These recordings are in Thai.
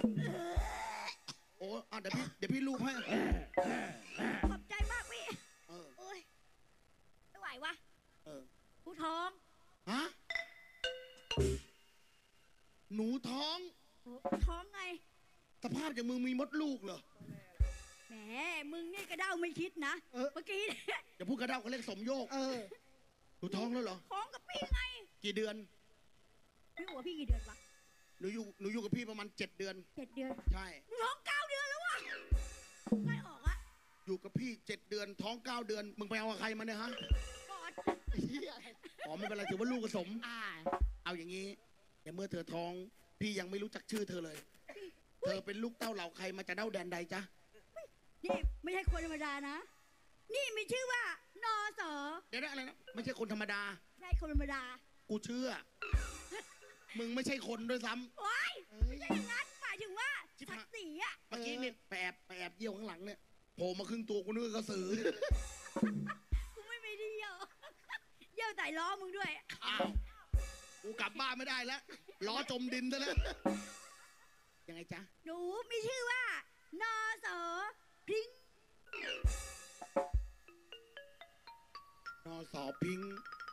โอ้เดี๋ยวพี่ลูบให้ขอบใจมากพี่โอ้ยไม่ไหววะผู้ท้องฮะหนูท้องท้องไงสภาพอย่างมึงมีมดลูกเหรอแหมมึงนี่กระเด้าไม่คิดนะเมื่อกี้อย่าพูดกระเด้าเขาเรียกสมโยกหนูท้องแล้วเหรอท้องกับพี่ไงกี่เดือนพี่หัวพี่กี่เดือนวะหนูอยู่กับพี่ประมาณ7 เดือน 7 เดือนใช่ท้อง9 เดือนแล้ววะไม่ออกอะอยู่กับพี่7 เดือนท้อง9 เดือนมึงไปเอากับใครมาเนี่ยฮะกอดอ๋อไม่เป็นไรถือว่าลูกผสมเอาอย่างนี้แต่เมื่อเธอท้องพี่ยังไม่รู้จักชื่อเธอเลยเธอเป็นลูกเต้าเหล่าใครมาจากเด้าแดนใดจ๊ะนี่ไม่ใช่คนธรรมดานะนี่มีชื่อว่านอสอเดี๋ยวอะไรนะไม่ใช่คนธรรมดาใช่คนธรรมดากูเชื่อมึงไม่ใช่คนด้วยซ้ำว้ายไม่ใช่อย่างนั้นหมายถึงว่าศักดิ์ศรีอะเมื่อกี้เนี่ยแอบเยี่ยวข้างหลังเนี่ยโผล่มาครึ่งตัวกูนึกว่ากระสือกูไม่เยี่ยวไต่ล้อมึงด้วยอ้าวกูกลับบ้านไม่ได้แล้วล้อจมดินซะแล้วยังไงจ๊ะหนูมีชื่อว่านอสอพิงนอสอพิง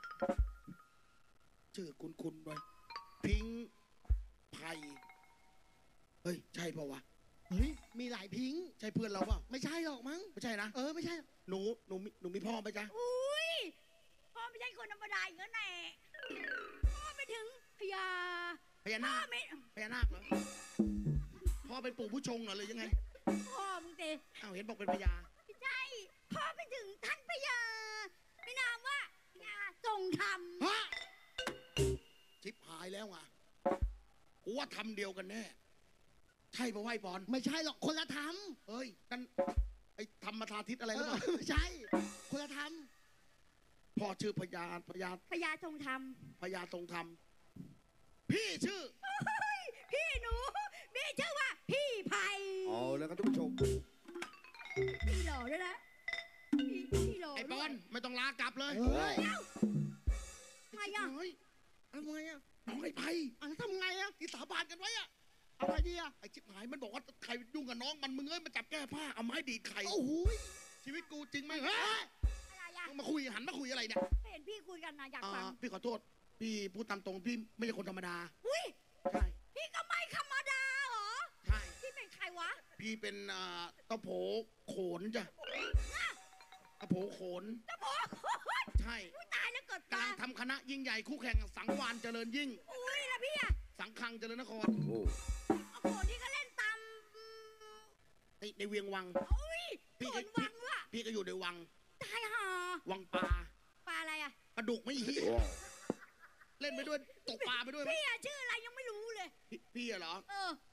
ชื่อคุณไว้พิงไผ่เฮ้ยใช่ป่าวะเฮ้ยมีหลายพิงใช่เพื่อนเราป่ะไม่ใช่หรอกมั้งไม่ใช่นะไม่ใช่หนูมีพ่อไหมจ๊ะอุ้ยพ่อไม่ใช่คนธรรมดาอย่างนั้นแน่พ่อไปถึงพญานาคเหรอพ่อเป็นปู่ผู้ชงเหรอเลยยังไงพ่อมึงเตะเห็นบอกเป็นพญาไม่ใช่พ่อไปถึงท่านพญาไม่นามว่าพญาทรงธรรมฮะชิบหายแล้วอ่ะกูว่าทำเดียวกันแน่ใช่ป่ะไหวปอนไม่ใช่หรอกคนละธรรมเฮ้ยนั่นไอ้ธรรมธาทิตอะไรหรือเปล่าไม่ใช่คนละธรรมพ่อชื่อพญาทรงธรรมพญาทรงธรรมพี่ชื่อพี่หนูมีชื่อว่าพี่ไผ่เอาแล้วครับท่านผู้ชมพี่หล่อด้วยนะพี่หล่อไอ้บอลไม่ต้องลากลับเลยทำไมอ่ะน้องไอ้ไผ่ทำไงอ่ะที่สาบานกันไว้อะเอาไงดีอ่ะไอ้ชิบหายมันบอกว่าใครยุ่งกับน้องมันมึงมาจับแก้ผ้าเอาไม้ดีดไข่โอ้โหชีวิตกูจริงไหมเฮ้ยอะไรอ่ะมาคุยหันมาคุยอะไรเนี่ยเห็นพี่คุยกันนะอยากฟังพี่ขอโทษพี่พูดตามตรงพี่ไม่ใช่คนธรรมดาอุ้ยใช่พี่ก็ไม่ธรรมดาเหรอใช่พี่เป็นใครวะพี่เป็นตะโผโขนจ้ะตะโผโขนใช่ตายแล้วเกิดกำลังทำคณะยิ่งใหญ่คู่แข่งสังวานเจริญยิ่งอุ้ยแล้วพี่อะสังคังเจริญนครโอ้โหนี่ก็เล่นตามในเวียงวังอุ้ยพี่วังวะพี่ก็อยู่ในวังตายห่าวังปลาอะไรอะปลาดุกไม่เหี้ยเล่นไปด้วยตกปลาไปด้วยพี่อะชื่ออะไรยังไม่รู้เลยพี่เหรอ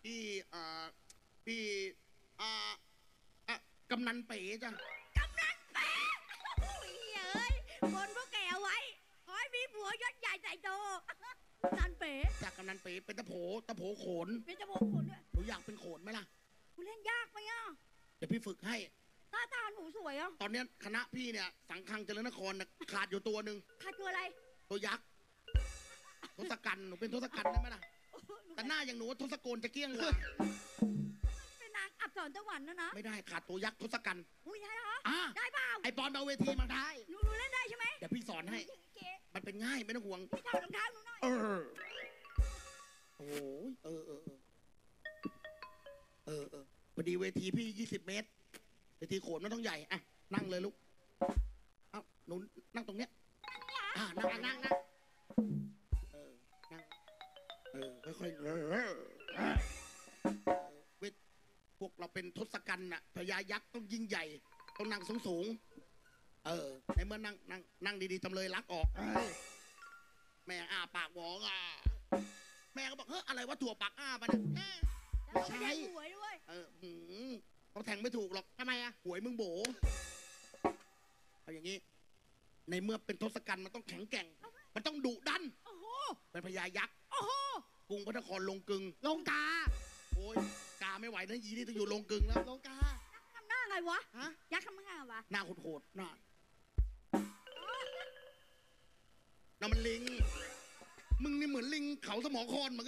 พี่กำนันเป๋จ้ะกำนันเป๋โอ้ยเอ้ยคนพวกแกเอาไว้ขอให้มีผัวยศใหญ่ใหญ่โตกำนันเป๋จากกำนันเป๋เป็นตะโผโขนเป็นตะโผโขนด้วยหนูอยากเป็นโขนไหมล่ะกูเล่นยากไหมอ่ะเดี๋ยวพี่ฝึกให้หน้าตาหนูสวยอ่ะตอนนี้คณะพี่เนี่ยสังคังเจริญนครขาดอยู่ตัวหนึ่งขาดตัวอะไรตัวยักษ์ทศกัณฐ์หนูเป็นทศกัณฐ์ได้ไหมล่ะแต่หน้าอย่างหนูทศโกนจะเกี้ยงเลยเป็นนางอับสรตะวันนะไม่ได้ขาดตัวยักษ์ทศกัณฐ์อุ้ยได้เหรอได้เปล่าไอปอนเอาเวทีมาได้หนูเล่นได้ใช่ไหมเดี๋ยวพี่สอนให้มันเป็นง่ายไม่ต้องห่วงพี่ถอดรองเท้าหนูหน่อยโอ้ยพอดีเวทีพี่20 เมตรเวทีโขนมันต้องใหญ่อ่ะนั่งเลยลูกเอ้าหนูนั่งตรงเนี้ยนั่งนั่งค่อยๆพวกเราเป็นทศกัณฐ์น่ะพญายักษ์ต้องยิ่งใหญ่ต้องนั่งสูงในเมื่อนั่งดีๆจำเลยรักออกแม่ปากหวองแม่ก็บอกเฮ้ยอะไรวะถั่วปากปะเนี่ยไม่ใช่หวยด้วยเขาแทงไม่ถูกหรอกทำไมอะหวยมึงโบเอาอย่างนี้ในเมื่อเป็นทศกัณฐ์มันต้องแข็งแกร่งมันต้องดุดันเป็นพญายักษ์กรุงพระนครลงกึงลงกาโอ้ยกาไม่ไหวนะยีนี่ต้องอยู่ลงกึงแล้วลงกาทำหน้าไงวะยักษ์ทำหน้าไงวะหน้าโหดๆหน้ามันลิงมึงนี่เหมือนลิงเขาสมอคอนเหมือน